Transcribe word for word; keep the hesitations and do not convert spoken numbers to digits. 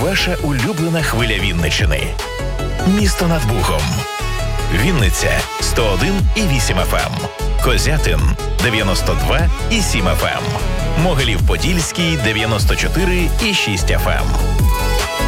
Ваша улюблена хвиля Вінниччини. Місто над Богом. Вінниця сто один і вісім еф ем. Козятин дев'яносто два і сім еф ем. Могилів-Подільський дев'яносто чотири і шість еф ем.